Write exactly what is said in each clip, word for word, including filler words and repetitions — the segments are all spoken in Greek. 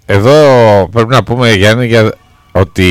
εδώ πρέπει να πούμε, Γιάννη, για, ότι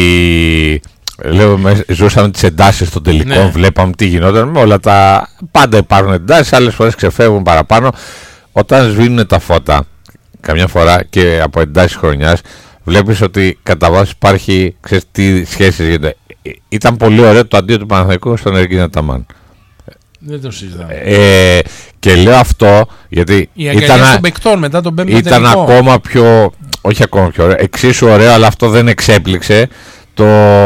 λέω, ζούσαμε τις εντάσεις των τελικών, ναι. Βλέπαμε τι γινόταν με όλα τα. Πάντα υπάρχουν εντάσεις, άλλες φορές ξεφεύγουν παραπάνω. Όταν σβήνουν τα φώτα, καμιά φορά και από εντάσεις χρονιάς, βλέπεις ότι κατά βάση υπάρχει, ξέρεις τι σχέσεις γίνεται. Ήταν πολύ ωραίο το αντίο του Παναθηναϊκού στον Ερκίνα Αταμάν. Δεν το συζητάμε. Ε, και λέω αυτό γιατί η ήταν, των παικτών μετά τον πέμπτο ήταν τελικό. Ακόμα πιο, όχι ακόμα πιο ωραίο, εξίσου ωραίο, αλλά αυτό δεν εξέπληξε το,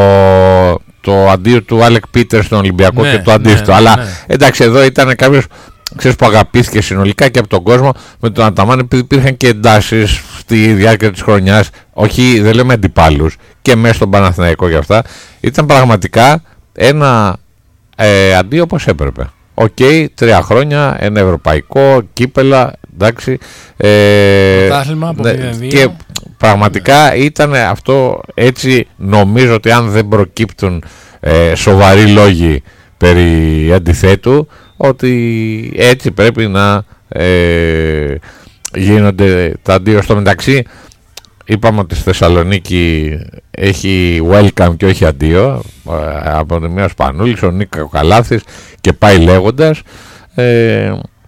το αντίο του Άλεκ Πίτερ στον Ολυμπιακό, ναι, και το αντίστοιχο. Ναι, αλλά ναι. Εντάξει, εδώ ήταν κάποιος, ξέρεις, που αγαπήθηκε συνολικά και από τον κόσμο με τον Αταμάν, επειδή υπήρχαν και εντάσεις στη διάρκεια της χρονιάς, όχι, δεν λέμε αντιπάλους, και μέσα στον Παναθηναϊκό για αυτά. Ήταν πραγματικά ένα ε, αντίο όπως έπρεπε. Οκ, okay, τρία χρόνια, ένα ευρωπαϊκό, κύπελα, εντάξει. Ε, Πρωτάθλημα από ναι, και πραγματικά ναι. Ήταν αυτό έτσι. Νομίζω ότι αν δεν προκύπτουν ε, σοβαροί λόγοι περί αντιθέτου, ότι έτσι πρέπει να ε, γίνονται τα αντίο. Στο μεταξύ, είπαμε ότι στη Θεσσαλονίκη έχει welcome και όχι αντίο, από τη μία Σπανούλης, ο Νίκο Καλάθης, και πάει λέγοντας. ε,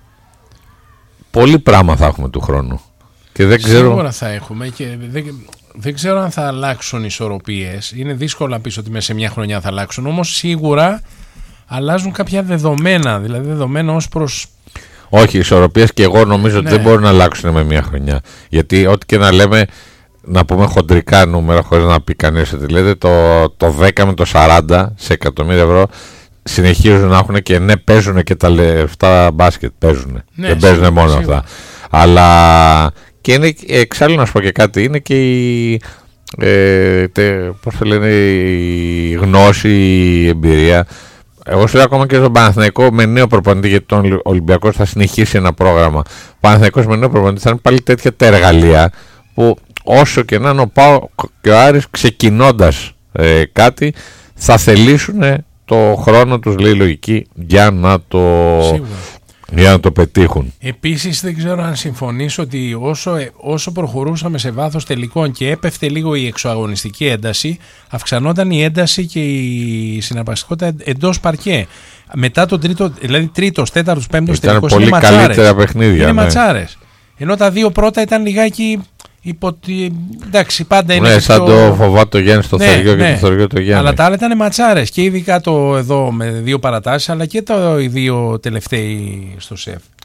πολύ πράγμα θα έχουμε του χρόνου και δεν ξέρω. Σίγουρα θα έχουμε και δεν, δεν ξέρω αν θα αλλάξουν οι ισορροπίες. Είναι δύσκολο να πεις ότι μέσα σε μια χρονιά θα αλλάξουν, όμως σίγουρα αλλάζουν κάποια δεδομένα, δηλαδή δεδομένα ως προς. Όχι, οι ισορροπίες, και εγώ νομίζω ναι. ότι δεν μπορούν να αλλάξουν με μια χρονιά, γιατί ό,τι και να λέμε, να πούμε χοντρικά νούμερα χωρίς να πει κανείς ότι λέτε, το, το δέκα με το σαράντα σε εκατομμύρια ευρώ συνεχίζουν να έχουν, και ναι, παίζουν και τα λεφτά μπάσκετ, παίζουν, ναι, δεν παίζουν μόνο σίγουρα. Αυτά, αλλά και είναι, εξάλλου να σου πω και κάτι, είναι και η ε, τε, πώς το λένε, η γνώση, η εμπειρία. Εγώ σου λέω ακόμα και στον Παναθηναϊκό με νέο προπονητή, γιατί τον Ολυμπιακός θα συνεχίσει ένα πρόγραμμα. Ο Παναθηναϊκός με νέο προπονητή θα είναι πάλι τέτοια τα εργαλεία που όσο και να είναι ο ΠΑΟΚ και ο Άρης, ξεκινώντας ε, κάτι, θα θελήσουν το χρόνο τους, λέει η λογική, για να το, για να το πετύχουν. Επίσης δεν ξέρω αν συμφωνήσω ότι όσο, όσο προχωρούσαμε σε βάθος τελικών και έπεφτε λίγο η εξωαγωνιστική ένταση, αυξανόταν η ένταση και η συναρπαστικότητα εντός παρκέ. Μετά τον τρίτο, δηλαδή τρίτος, τέταρτος, πέμπτος τελικός, είναι πολύ καλύτερα παιχνίδια. Είναι ναι. ματσάρες. Ενώ τα δύο πρώτα ήταν λιγάκι υποτι... εντάξει, πάντα είναι. Ναι, σαν πιο... το Φοβάτο Γιάννη στο ναι, Θεριό, ναι. Και το Θεριό το Γιάννη. Αλλά τα άλλα ήταν ματσάρες, και ειδικά το εδώ με δύο παρατάσεις, αλλά και το, οι δύο τελευταίοι στο ΣΕΦ.